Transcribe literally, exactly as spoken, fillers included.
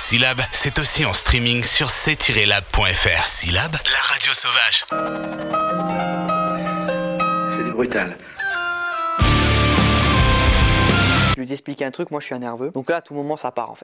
Syllab, c'est aussi en streaming sur c tiret lab point f r. Syllab, la radio sauvage. C'est du brutal. Je lui explique un truc, moi je suis un nerveux. Donc là, à tout moment, ça part en fait.